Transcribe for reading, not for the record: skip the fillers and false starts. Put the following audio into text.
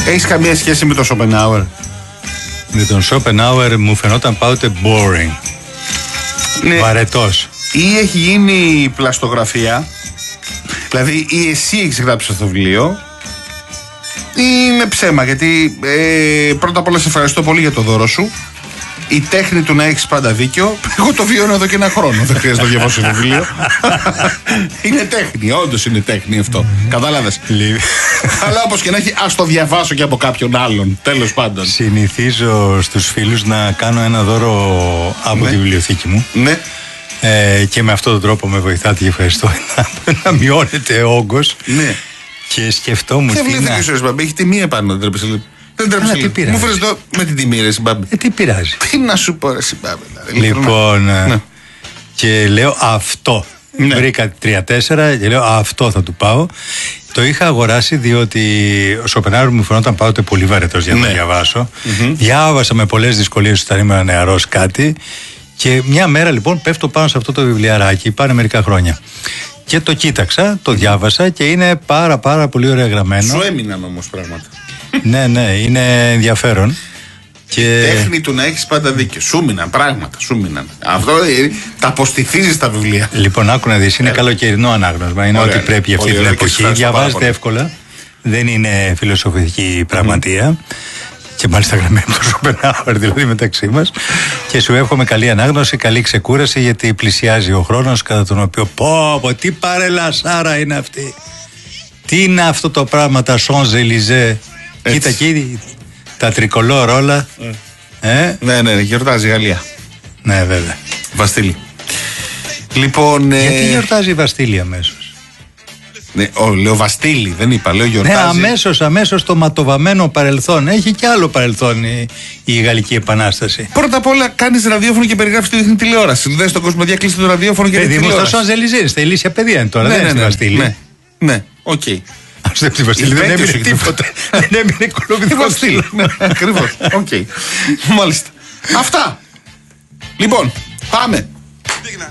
Έχεις καμία σχέση με τον Σόπενχάουερ? Με τον Σόπενχάουερ μου φαινόταν πάντοτε boring. Ναι. Βαρετός. Ή έχει γίνει πλαστογραφία, δηλαδή ή εσύ έχεις γράψει αυτό το βιβλίο, ή είναι ψέμα, γιατί πρώτα απ' όλα σε ευχαριστώ πολύ για το δώρο σου. Η τέχνη του να έχεις πάντα δίκιο, εγώ το βιώνω εδώ και ένα χρόνο. Δεν χρειάζεται να διαβάσω το βιβλίο. Είναι τέχνη, όντως είναι τέχνη αυτό. Κατάλαβες. Αλλά όπως και να έχει, ας το διαβάσω και από κάποιον άλλον. Τέλος πάντων. Συνηθίζω στους φίλους να κάνω ένα δώρο από τη βιβλιοθήκη μου. Ναι. Και με αυτόν τον τρόπο με βοηθάτε και ευχαριστώ να μειώνεται ο όγκος. Ναι. Και σκεφτόμουν. Και βιβλιοθήκη σου, Μπαμπή, έχει τιμή επάνω, δεν τρέπεσαι. Δεν τρέπεσαι. Μου φέρεις εδώ με την τιμή, ρε Συμπάμπη. Τι πειράζει. Τι να σου πω, ρε Συμπάμπη. Λοιπόν, ναι. Και λέω αυτό. Ναι. Βρήκα 3-4 και λέω αυτό θα του πάω. Το είχα αγοράσει διότι ο Σοπενχάουερ μου φαινόταν πάντοτε πολύ βαρετός για να το διαβάσω. Διάβασα με πολλές δυσκολίες όταν ήμουν νεαρός κάτι. Και μια μέρα λοιπόν πέφτω πάνω σε αυτό το βιβλιαράκι, πάνε μερικά χρόνια. Και το κοίταξα, το διάβασα και είναι πάρα πολύ ωραία γραμμένο. Σου έμειναν όμως πράγματα. Ναι, είναι ενδιαφέρον. Και... τέχνη του να έχεις πάντα δίκιο. Σου μείναν πράγματα, σου μείναν. Αυτό τα αποστηθίζεις τα βιβλία. Λοιπόν, άκου να δεις, είναι καλοκαιρινό ανάγνωσμα. Είναι ό,τι πρέπει αυτή την εποχή. Διαβάζεται εύκολα. Δεν είναι φιλοσοφική πραγματεία. Και μάλιστα γραμμένη από το Σοπενχάουερ, δηλαδή μεταξύ μας. Και σου εύχομαι καλή ανάγνωση, καλή ξεκούραση, γιατί πλησιάζει ο χρόνος κατά τον οποίο πω, τι παρελασάρα είναι αυτή. Τι είναι αυτό το πράγμα, τα Σονζελιζέ. Κοίτα εκεί, τα τρικολόρ όλα. Ναι, γιορτάζει η Γαλλία. Ναι, βέβαια. Βαστίλη. Λοιπόν. Γιατί γιορτάζει η Βαστίλη αμέσως? Ναι, λέω Βαστίλη, δεν είπα, λέω γιορτάζει. Ναι, αμέσως το ματοβαμμένο παρελθόν. Έχει και άλλο παρελθόν η Γαλλική Επανάσταση. Πρώτα απ' όλα κάνεις ραδιόφωνο και περιγράφεις τη τηλεόραση. Λες στον κόσμο, κλείστε το ραδιόφωνο και τη τηλεόραση. Παιδί μου, στο Σονζελιζέ, στα ηλίσια παιδεία είναι τώρα, δεν είναι στη Βαστίλη. Ναι, οκ. Από τη Βαστίλη δεν έμεινε τίποτα. Δεν έμεινε κολομβικό στήλο. Ακριβώς, οκ. Μάλιστα. Αυτά. Λοιπόν, πάμε.